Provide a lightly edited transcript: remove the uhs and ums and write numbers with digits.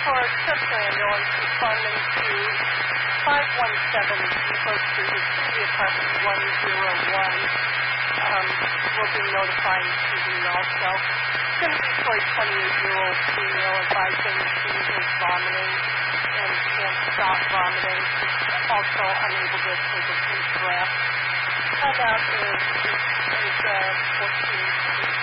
for Chester Ambulance responding to 517 Depot Street, it's going to be apartment 101. We'll be notifying TV also. It's going to be for a 28-year-old female advising she is vomiting and can't stop vomiting. She's also unable to take a deep breath. Cutout is 14